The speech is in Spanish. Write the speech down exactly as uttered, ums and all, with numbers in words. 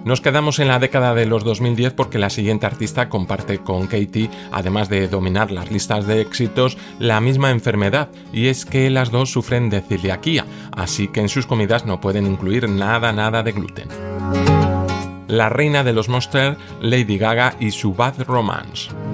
Nos quedamos en la década de los dos mil diez porque la siguiente artista comparte con Katy, además de dominar las listas de éxitos, la misma enfermedad, y es que las dos sufren de celiaquía, así que en sus comidas no pueden incluir nada nada de gluten. La reina de los Monsters, Lady Gaga y su Bad Romance.